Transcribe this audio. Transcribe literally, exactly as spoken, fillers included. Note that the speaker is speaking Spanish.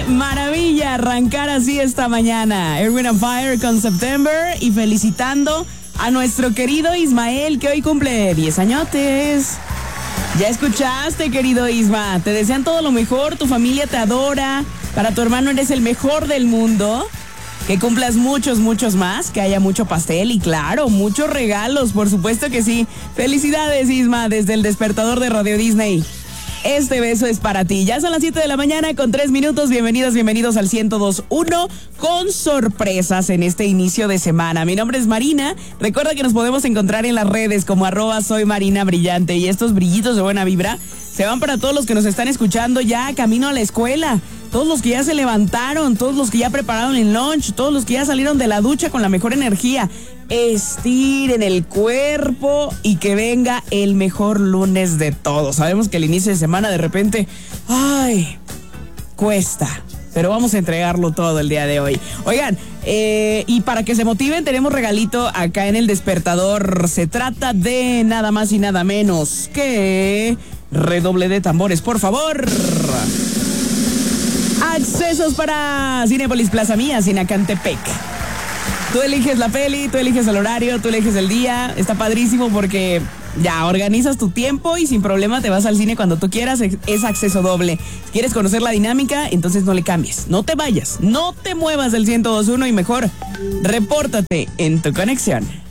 maravilla arrancar así esta mañana. Erwin on Fire con September y felicitando a nuestro querido Ismael, que hoy cumple diez añotes. Ya escuchaste, querido Isma, te desean todo lo mejor, tu familia te adora, para tu hermano eres el mejor del mundo, que cumplas muchos, muchos más, que haya mucho pastel y claro, muchos regalos, por supuesto que sí. Felicidades, Isma, desde el despertador de Radio Disney. Este beso es para ti. Ya son las siete de la mañana con tres minutos. Bienvenidas, bienvenidos al ciento dos punto uno con sorpresas en este inicio de semana. Mi nombre es Marina. Recuerda que nos podemos encontrar en las redes como arroba soy Marina Brillante. Y estos brillitos de buena vibra se van para todos los que nos están escuchando ya camino a la escuela. Todos los que ya se levantaron, todos los que ya prepararon el lunch, todos los que ya salieron de la ducha con la mejor energía. Estiren el cuerpo y que venga el mejor lunes de todos. Sabemos que el inicio de semana de repente, ay, cuesta, pero vamos a entregarlo todo el día de hoy. Oigan, eh, y para que se motiven tenemos regalito acá en el despertador. Se trata de nada más y nada menos que redoble de tambores, por favor. Accesos para Cinépolis Plaza Mía, Sinacantepec. Tú eliges la peli, tú eliges el horario, tú eliges el día. Está padrísimo porque ya organizas tu tiempo y sin problema te vas al cine cuando tú quieras. Es acceso doble. Si quieres conocer la dinámica, entonces no le cambies. No te vayas, no te muevas del ciento dos punto uno y mejor repórtate en tu conexión.